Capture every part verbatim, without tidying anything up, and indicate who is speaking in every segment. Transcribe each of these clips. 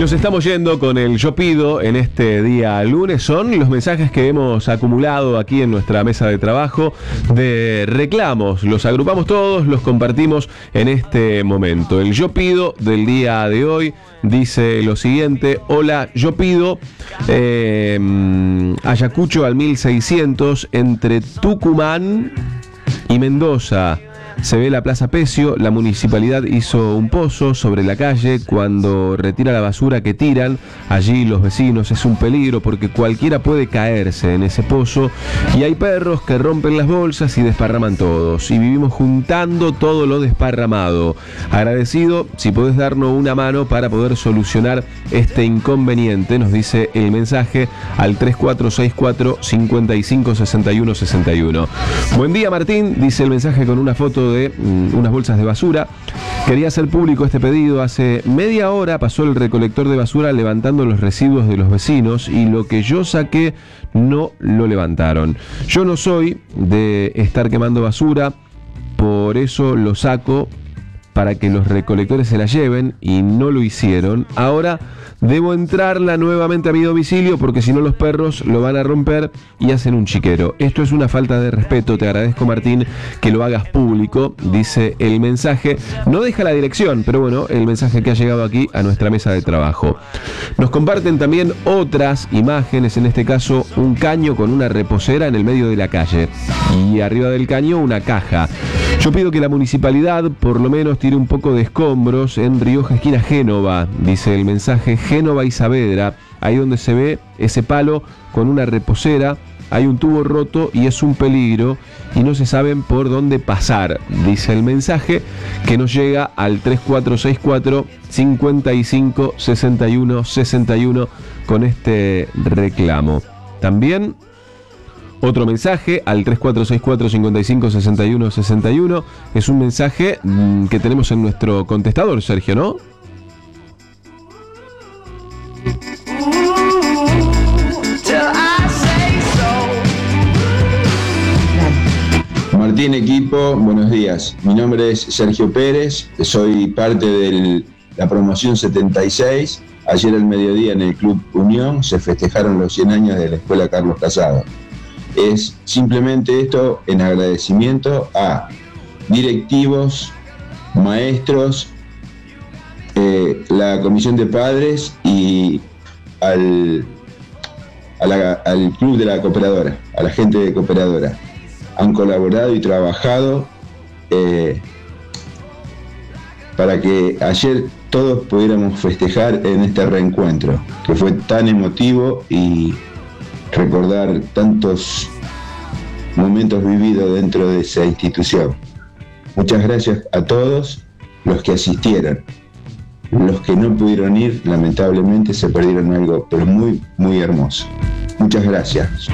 Speaker 1: nos estamos yendo con el Yo Pido en este día lunes. Son los mensajes que hemos acumulado aquí en nuestra mesa de trabajo de reclamos. Los agrupamos todos, los compartimos en este momento. El Yo Pido del día de hoy dice lo siguiente: hola, yo pido eh, Ayacucho al mil seiscientos entre Tucumán y Mendoza. Se ve la Plaza Pecio, la municipalidad hizo un pozo sobre la calle. Cuando retira la basura que tiran allí los vecinos es un peligro porque cualquiera puede caerse en ese pozo y hay perros que rompen las bolsas y desparraman todos y vivimos juntando todo lo desparramado. Agradecido si podés darnos una mano para poder solucionar este inconveniente, nos dice el mensaje al tres cuatro seis cuatro, cinco cinco seis uno seis uno. Buen día, Martín, dice el mensaje con una foto de mm, unas bolsas de basura. Quería hacer público este pedido. Hace media hora pasó el recolector de basura levantando los residuos de los vecinos y lo que yo saqué no lo levantaron. Yo no soy de estar quemando basura, por eso lo saco para que los recolectores se la lleven y no lo hicieron. Ahora debo entrarla nuevamente a mi domicilio porque si no los perros lo van a romper y hacen un chiquero. Esto es una falta de respeto. Te agradezco, Martín, que lo hagas público, dice el mensaje. No deja la dirección, pero bueno, el mensaje que ha llegado aquí a nuestra mesa de trabajo. Nos comparten también otras imágenes, en este caso un caño con una reposera en el medio de la calle y arriba del caño una caja. Yo pido que la municipalidad por lo menos tire un poco de escombros en Rioja, esquina Génova, dice el mensaje. Génova y Saavedra, ahí donde se ve ese palo con una reposera, hay un tubo roto y es un peligro y no se saben por dónde pasar, dice el mensaje que nos llega al tres cuatro seis cuatro, cinco cinco seis uno seis uno con este reclamo. También otro mensaje al tres cuatro seis cuatro, cinco cinco seis uno seis uno. Es un mensaje mmm, que tenemos en nuestro contestador, Sergio, ¿no?
Speaker 2: Martín, equipo, buenos días. Mi nombre es Sergio Pérez, soy parte de la promoción setenta y seis. Ayer al mediodía en el Club Unión se festejaron los cien años de la Escuela Carlos Casado. Es simplemente esto en agradecimiento a directivos, maestros, eh, la comisión de padres y al, a la, al club de la cooperadora, a la gente de cooperadora. Han colaborado y trabajado eh, para que ayer todos pudiéramos festejar en este reencuentro, que fue tan emotivo y recordar tantos momentos vividos dentro de esa institución. Muchas gracias a todos los que asistieron. Los que no pudieron ir, lamentablemente, se perdieron algo, pero muy, muy hermoso. Muchas gracias.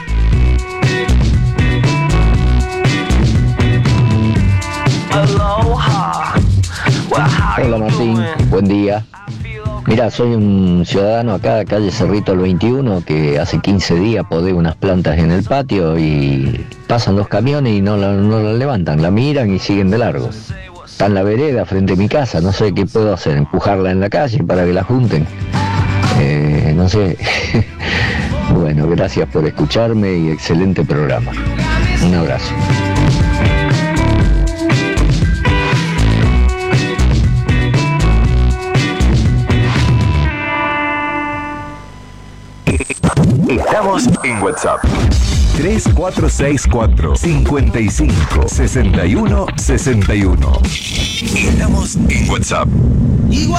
Speaker 3: Hola, Martín, buen día. Mira, soy un ciudadano acá, calle Cerrito al veintiuno, que hace quince días podé unas plantas en el patio y pasan los camiones y no la, no la levantan, la miran y siguen de largo. Está en la vereda frente a mi casa, no sé qué puedo hacer, empujarla en la calle para que la junten. Eh, no sé. Bueno, gracias por escucharme y excelente programa. Un abrazo.
Speaker 4: Estamos en WhatsApp. tres cuatro seis cuatro, cinco cinco seis uno seis uno. Estamos en WhatsApp.